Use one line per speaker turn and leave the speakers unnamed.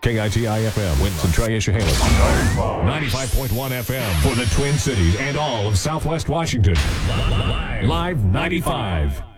KITI-FM, Winston, Tri-Issahaillen. 95.1 FM for the Twin Cities and all of Southwest Washington. Live 95.